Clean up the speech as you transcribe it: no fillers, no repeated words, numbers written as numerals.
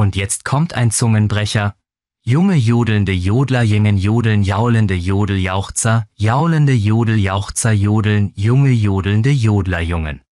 Und jetzt kommt ein Zungenbrecher. Junge jodelnde Jodlerjungen jodeln, jaulende Jodeljauchzer, jaulende Jodeljauchzer jodeln, junge jodelnde Jodlerjungen.